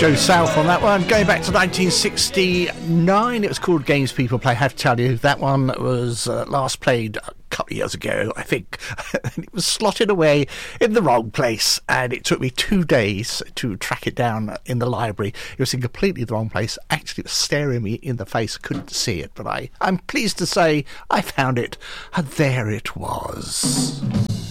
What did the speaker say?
Joe South on that one. Going back to 1969, it was called Games People Play. I have to tell you, that one was last played a couple of years ago, I think. It was slotted away in the wrong place, and it took me 2 days to track it down in the library. It was in completely the wrong place. Actually, it was staring me in the face. I couldn't see it, but I'm pleased to say I found it, and there it was.